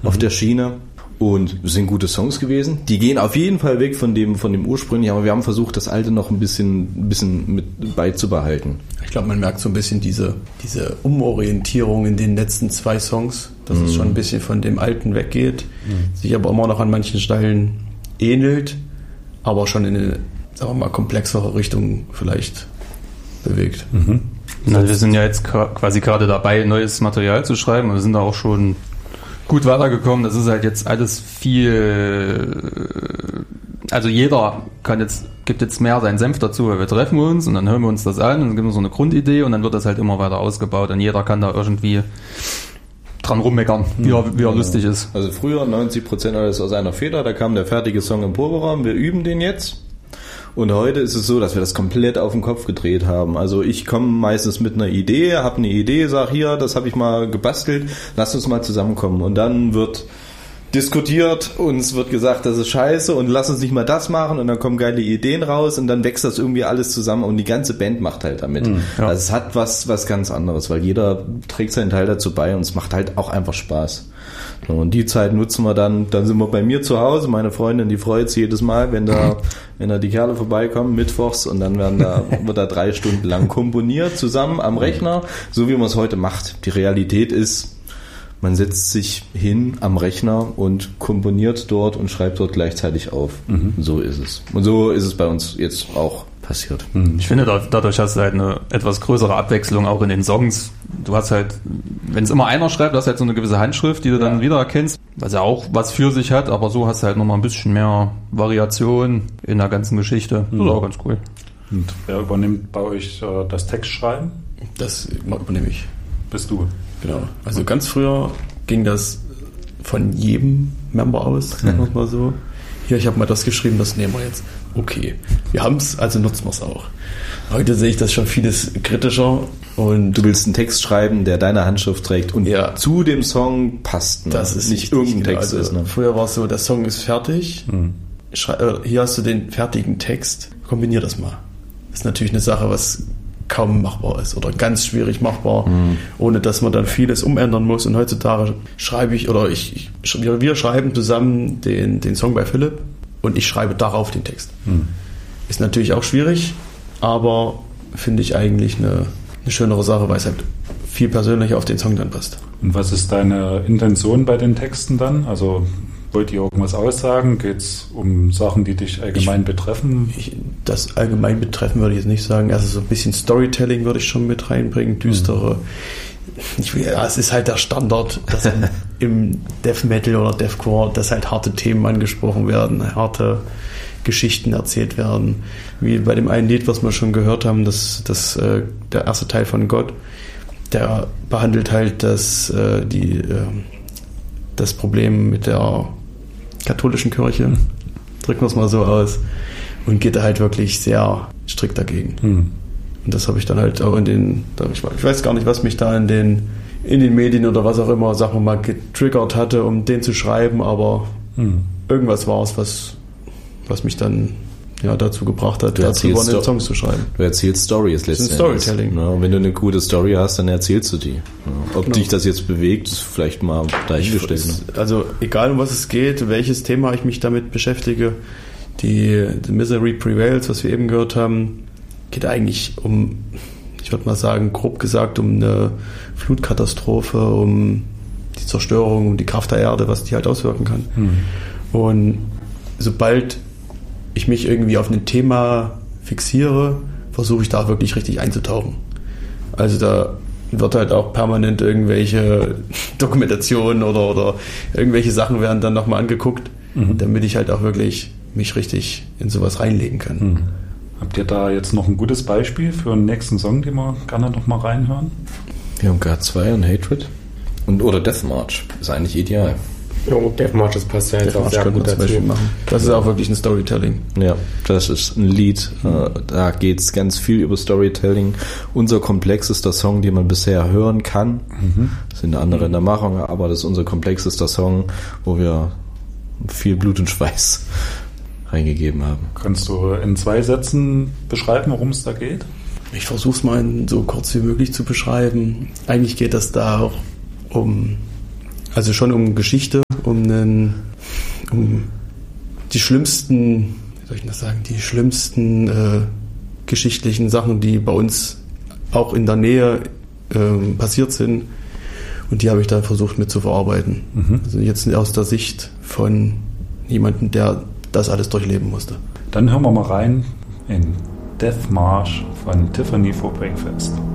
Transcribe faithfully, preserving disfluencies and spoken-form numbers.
mhm. auf der Schiene. Und es sind gute Songs gewesen. Die gehen auf jeden Fall weg von dem, von dem ursprünglichen, aber wir haben versucht, das alte noch ein bisschen, ein bisschen mit beizubehalten. Ich glaube, man merkt so ein bisschen diese, diese Umorientierung in den letzten zwei Songs, dass mhm. es schon ein bisschen von dem Alten weggeht, mhm. sich aber immer noch an manchen Stellen ähnelt, aber schon in eine, sagen wir mal, komplexere Richtung vielleicht bewegt. Mhm. Na, wir sind ja jetzt quasi gerade dabei, neues Material zu schreiben. Wir sind da auch schon gut weitergekommen. Das ist halt jetzt alles viel, also jeder kann jetzt, gibt jetzt mehr seinen Senf dazu, weil wir treffen uns und dann hören wir uns das an und dann gibt es so eine Grundidee und dann wird das halt immer weiter ausgebaut und jeder kann da irgendwie dran rummeckern, wie er, wie er ja. lustig ist. Also früher neunzig Prozent alles aus einer Feder, da kam der fertige Song im Proberaum, wir üben den jetzt. Und heute ist es so, dass wir das komplett auf den Kopf gedreht haben. Also ich komme meistens mit einer Idee, habe eine Idee, sag hier, das habe ich mal gebastelt, lass uns mal zusammenkommen. Und dann wird diskutiert, uns wird gesagt, das ist scheiße und lass uns nicht mal das machen und dann kommen geile Ideen raus und dann wächst das irgendwie alles zusammen und die ganze Band macht halt damit. Mhm, ja. Also es hat was, was ganz anderes, weil jeder trägt seinen Teil dazu bei und es macht halt auch einfach Spaß. Und die Zeit nutzen wir dann, dann sind wir bei mir zu Hause, meine Freundin, die freut sich jedes Mal, wenn da, wenn da die Kerle vorbeikommen, mittwochs, und dann werden da, wird da drei Stunden lang komponiert, zusammen am Rechner, so wie man es heute macht. Die Realität ist, man setzt sich hin am Rechner und komponiert dort und schreibt dort gleichzeitig auf. Mhm. So ist es. Und so ist es bei uns jetzt auch passiert. Ich finde, dadurch hast du halt eine etwas größere Abwechslung auch in den Songs. Du hast halt, wenn es immer einer schreibt, hast du halt so eine gewisse Handschrift, die du dann ja. wiedererkennst, was ja auch was für sich hat, aber so hast du halt nochmal ein bisschen mehr Variation in der ganzen Geschichte. Das ist auch ganz cool. Und wer übernimmt bei euch äh, das Textschreiben? Das übernehme ich. Bist du? Genau. Also ganz früher ging das von jedem Member aus, nennen wir es mal so. Hier, ich habe mal das geschrieben, das nehmen wir jetzt. Okay, wir haben es, also nutzen wir es auch. Heute sehe ich das schon vieles kritischer. Und du willst einen Text schreiben, der deine Handschrift trägt und ja. zu dem Song passt. Ne? Das ist nicht irgendein genau. Text. Also ist, ne? Früher war es so, der Song ist fertig. Hm. Schrei- hier hast du den fertigen Text. Kombinier das mal. Das ist natürlich eine Sache, was kaum machbar ist oder ganz schwierig machbar, hm. ohne dass man dann vieles umändern muss. Und heutzutage schreibe ich, oder ich, ich wir schreiben zusammen den, den Song bei Philipp und ich schreibe darauf den Text. Hm. Ist natürlich auch schwierig, aber finde ich eigentlich eine, eine schönere Sache, weil es halt viel persönlicher auf den Song dann passt. Und was ist deine Intention bei den Texten dann? Also wollt ihr irgendwas aussagen? Geht es um Sachen, die dich allgemein ich, betreffen? Ich, das allgemein betreffen würde ich jetzt nicht sagen. Also so ein bisschen Storytelling würde ich schon mit reinbringen, düstere. Mhm. Ich, ja, es ist halt der Standard, dass im Death Metal oder Deathcore, dass halt harte Themen angesprochen werden, harte Geschichten erzählt werden. Wie bei dem einen Lied, was wir schon gehört haben, das, das, äh, der erste Teil von Gott, der behandelt halt das, äh, die, äh, das Problem mit der katholischen Kirche, drücken wir es mal so aus, und geht da halt wirklich sehr strikt dagegen. Hm. Und das habe ich dann halt auch in den, ich weiß gar nicht, was mich da in den, in den Medien oder was auch immer, sagen wir mal, getriggert hatte, um den zu schreiben, aber hm. irgendwas war es, was, was mich dann ja, dazu gebracht hat, dazu einen Sto- Songs zu schreiben. Du erzählst Stories letztendlich. Das ist Storytelling. Ja, und wenn du eine gute Story hast, dann erzählst du die. Ja, ob genau. dich das jetzt bewegt, ist vielleicht mal dahingestellt. Ne? Also egal, um was es geht, welches Thema ich mich damit beschäftige, die The Misery Prevails, was wir eben gehört haben, geht eigentlich um, ich würde mal sagen, grob gesagt, um eine Flutkatastrophe, um die Zerstörung, um die Kraft der Erde, was die halt auswirken kann. Mhm. Und sobald ich mich irgendwie auf ein Thema fixiere, versuche ich da wirklich richtig einzutauchen. Also da wird halt auch permanent irgendwelche Dokumentationen oder, oder irgendwelche Sachen werden dann nochmal angeguckt, mhm. damit ich halt auch wirklich mich richtig in sowas reinlegen kann. Mhm. Habt ihr da jetzt noch ein gutes Beispiel für einen nächsten Song, den wir gerne noch mal reinhören? Wir haben G zwei und Hatred. Und, oder Death March. Ist eigentlich ideal. Ja, Death March, das passt ja jetzt auch sehr gut dazu. Machen. Das ist auch wirklich ein Storytelling. Ja, das ist ein Lied. Mhm. Da geht es ganz viel über Storytelling. Unser komplexester Song, den man bisher hören kann. Mhm. Das sind andere mhm. in der Machung, aber das ist unser komplexester Song, wo wir viel Blut und Schweiß reingegeben haben. Kannst du in zwei Sätzen beschreiben, worum es da geht? Ich versuche es mal so kurz wie möglich zu beschreiben. Eigentlich geht es da auch um Also schon um Geschichte, um, einen, um die schlimmsten, wie soll ich das sagen, die schlimmsten äh, geschichtlichen Sachen, die bei uns auch in der Nähe äh, passiert sind. Und die habe ich da versucht mit zu verarbeiten. Mhm. Also jetzt aus der Sicht von jemandem, der das alles durchleben musste. Dann hören wir mal rein in Death March von Tiffany for Breakfast.